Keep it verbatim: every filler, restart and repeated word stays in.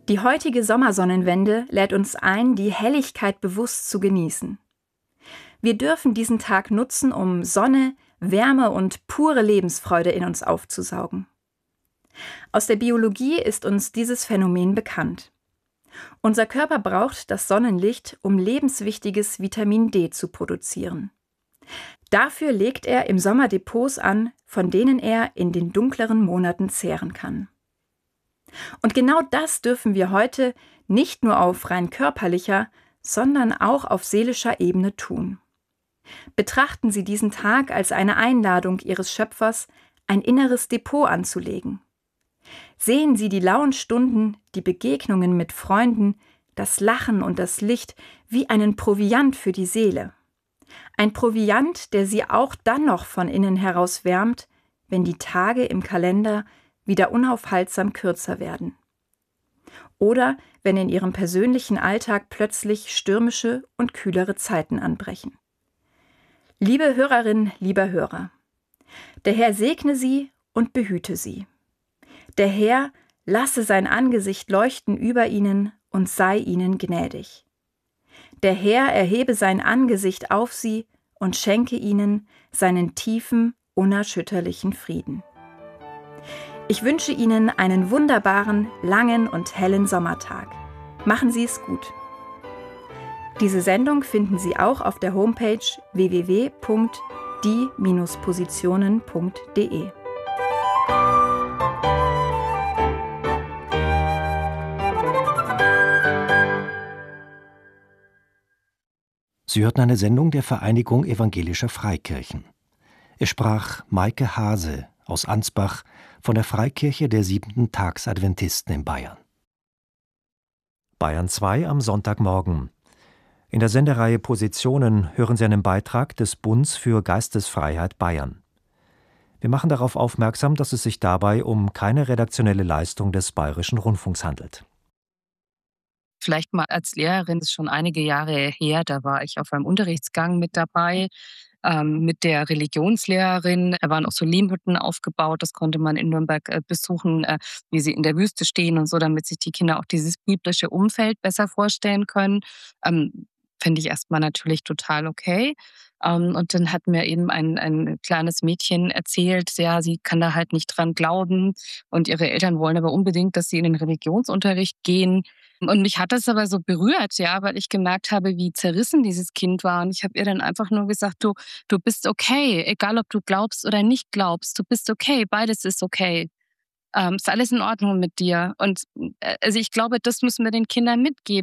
Die heutige Sommersonnenwende lädt uns ein, die Helligkeit bewusst zu genießen. Wir dürfen diesen Tag nutzen, um Sonne, Wärme und pure Lebensfreude in uns aufzusaugen. Aus der Biologie ist uns dieses Phänomen bekannt. Unser Körper braucht das Sonnenlicht, um lebenswichtiges Vitamin D zu produzieren. Dafür legt er im Sommer Depots an, von denen er in den dunkleren Monaten zehren kann. Und genau das dürfen wir heute nicht nur auf rein körperlicher, sondern auch auf seelischer Ebene tun. Betrachten Sie diesen Tag als eine Einladung Ihres Schöpfers, ein inneres Depot anzulegen. Sehen Sie die lauen Stunden, die Begegnungen mit Freunden, das Lachen und das Licht wie einen Proviant für die Seele. Ein Proviant, der Sie auch dann noch von innen heraus wärmt, wenn die Tage im Kalender wieder unaufhaltsam kürzer werden. Oder wenn in Ihrem persönlichen Alltag plötzlich stürmische und kühlere Zeiten anbrechen. Liebe Hörerin, lieber Hörer, der Herr segne Sie und behüte Sie. Der Herr lasse sein Angesicht leuchten über Ihnen und sei Ihnen gnädig. Der Herr erhebe sein Angesicht auf Sie und schenke Ihnen seinen tiefen, unerschütterlichen Frieden. Ich wünsche Ihnen einen wunderbaren, langen und hellen Sommertag. Machen Sie es gut. Diese Sendung finden Sie auch auf der Homepage w w w punkt die Bindestrich positionen punkt de. Sie hörten eine Sendung der Vereinigung Evangelischer Freikirchen. Es sprach Maike Hase aus Ansbach von der Freikirche der Siebenten-Tags-Adventisten in Bayern. Bayern zwei am Sonntagmorgen. In der Sendereihe Positionen hören Sie einen Beitrag des Bunds für Geistesfreiheit Bayern. Wir machen darauf aufmerksam, dass es sich dabei um keine redaktionelle Leistung des Bayerischen Rundfunks handelt. Vielleicht mal als Lehrerin, das ist schon einige Jahre her, da war ich auf einem Unterrichtsgang mit dabei, ähm, mit der Religionslehrerin. Da waren auch so Lehmhütten aufgebaut, das konnte man in Nürnberg äh, besuchen, äh, wie sie in der Wüste stehen und so, damit sich die Kinder auch dieses biblische Umfeld besser vorstellen können. Ähm, Finde ich erstmal natürlich total okay. Ähm, und dann hat mir eben ein, ein kleines Mädchen erzählt, ja, sie kann da halt nicht dran glauben und ihre Eltern wollen aber unbedingt, dass sie in den Religionsunterricht gehen. Und mich hat das aber so berührt, ja, weil ich gemerkt habe, wie zerrissen dieses Kind war. Und ich habe ihr dann einfach nur gesagt, du, du bist okay, egal ob du glaubst oder nicht glaubst, du bist okay, beides ist okay. Ähm, ist alles in Ordnung mit dir. Und äh, also ich glaube, das müssen wir den Kindern mitgeben.